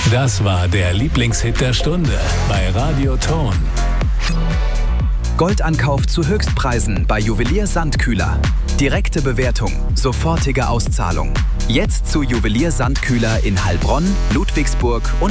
Das war der Lieblingshit der Stunde bei Radio Ton. Goldankauf zu Höchstpreisen bei Juwelier Sandkühler. Direkte Bewertung, sofortige Auszahlung. Jetzt zu Juwelier Sandkühler in Heilbronn, Ludwigsburg und